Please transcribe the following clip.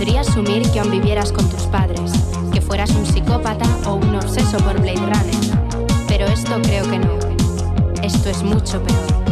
Podría asumir que aún vivieras con tus padres, que fueras un psicópata o un obseso por Blade Runner. Pero esto creo que no. Esto es mucho peor.